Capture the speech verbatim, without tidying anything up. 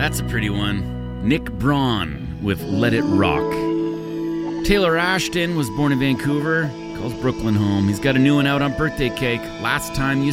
That's a pretty one. Nick Braun with Let It Rock. Taylor Ashton was born in Vancouver, calls Brooklyn home. He's got a new one out on Birthday Cake, Last Time You